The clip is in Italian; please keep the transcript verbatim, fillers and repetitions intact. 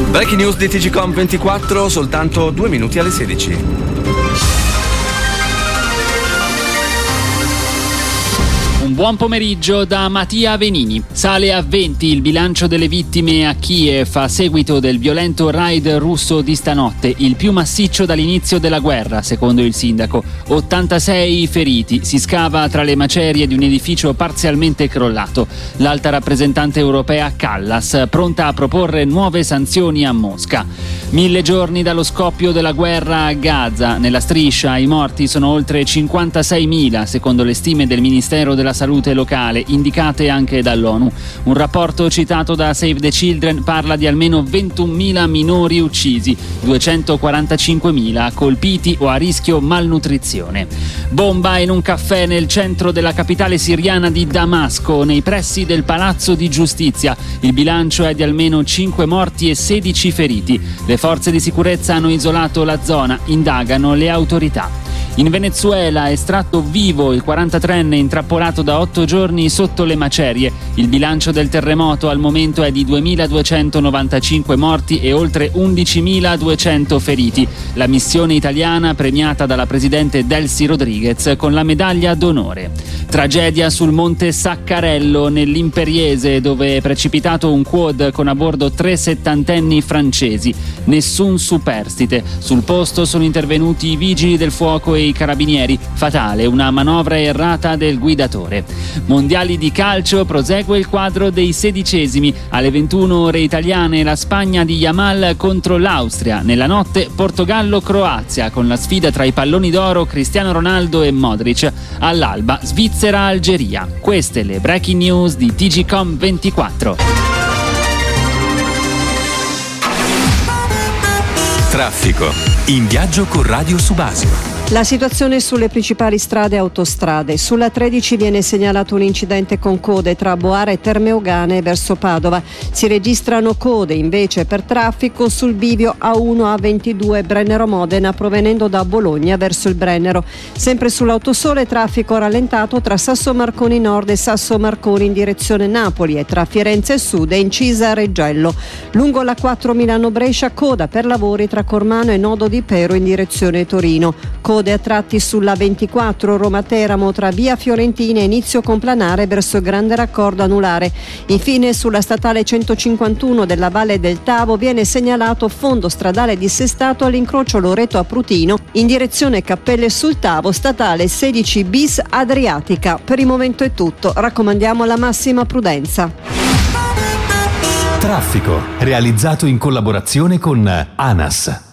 Breaking news di T G Com ventiquattro, soltanto due minuti alle sedici. Un buon pomeriggio da Mattia Venini. Sale a venti il bilancio delle vittime a Kiev a seguito del violento raid russo di stanotte, il più massiccio dall'inizio della guerra, secondo il sindaco. ottantasei feriti, si scava tra le macerie di un edificio parzialmente crollato. L'alta rappresentante europea Kallas, pronta a proporre nuove sanzioni a Mosca. Mille giorni dallo scoppio della guerra a Gaza. Nella striscia i morti sono oltre cinquantaseimila, secondo le stime del Ministero della Salute locale, indicate anche dall'ONU. Un rapporto citato da Save the Children parla di almeno ventunomila minori uccisi, duecentoquarantacinquemila colpiti o a rischio malnutrizione. Bomba in un caffè nel centro della capitale siriana di Damasco, nei pressi del Palazzo di Giustizia. Il bilancio è di almeno cinque morti e sedici feriti. Le forze di sicurezza hanno isolato la zona, indagano le autorità. In Venezuela, estratto vivo il quarantatreenne intrappolato da otto giorni sotto le macerie. Il bilancio del terremoto al momento è di duemiladuecentonovantacinque morti e oltre undicimiladuecento feriti. La missione italiana premiata dalla presidente Delcy Rodriguez con la medaglia d'onore. Tragedia sul monte Saccarello nell'Imperiese, dove è precipitato un quad con a bordo tre settantenni francesi. Nessun superstite. Sul posto sono intervenuti i vigili del fuoco e i carabinieri. Fatale una manovra errata del guidatore. Mondiali di calcio, prosegue il quadro dei sedicesimi. Alle ventuno ore italiane la Spagna di Yamal contro l'Austria. Nella notte Portogallo-Croazia con la sfida tra i palloni d'oro Cristiano Ronaldo e Modric. All'alba Svizzera-Algeria. Queste le breaking news di T G Com ventiquattro. Traffico. In viaggio con Radio Subasio. La situazione sulle principali strade e autostrade. Sulla tredici viene segnalato un incidente con code tra Boara e Termeogane verso Padova. Si registrano code invece per traffico sul bivio A uno A ventidue Brennero-Modena provenendo da Bologna verso il Brennero. Sempre sull'autosole traffico rallentato tra Sasso Marconi Nord e Sasso Marconi in direzione Napoli e tra Firenze Sud e Incisa Reggello. Lungo la quattro Milano-Brescia coda per lavori tra Cormano e Nodo di Pero in direzione Torino. Code a tratti sulla ventiquattro Roma-Teramo tra via Fiorentina e inizio Complanare verso Grande Raccordo Anulare. Infine sulla statale centocinquantuno della Valle del Tavo viene segnalato fondo stradale dissestato all'incrocio Loreto-Aprutino in direzione Cappelle sul Tavo, statale sedici bis Adriatica. Per il momento è tutto, raccomandiamo la massima prudenza. Traffico, realizzato in collaborazione con ANAS.